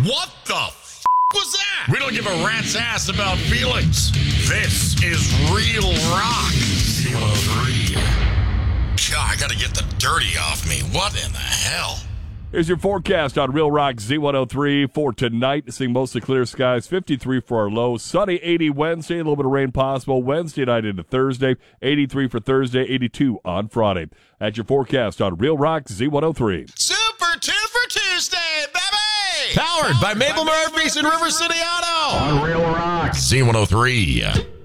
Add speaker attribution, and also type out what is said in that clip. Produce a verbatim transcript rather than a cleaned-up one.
Speaker 1: What the f*** was that? We don't give a rat's ass about feelings. This is Real Rock Z one oh three. God, I gotta get the dirty off me. What in the hell?
Speaker 2: Here's your forecast on Real Rock Z one oh three for tonight. Seeing mostly clear skies, fifty-three for our low. Sunny, eighty Wednesday, a little bit of rain possible Wednesday night into Thursday. eighty-three for Thursday, eighty-two on Friday. That's your forecast on Real Rock Z one oh three.
Speaker 1: Super two for Tuesday, baby! Powered by Mabel Murphy's and River City Auto.
Speaker 3: On Real Rock
Speaker 1: Z one oh three.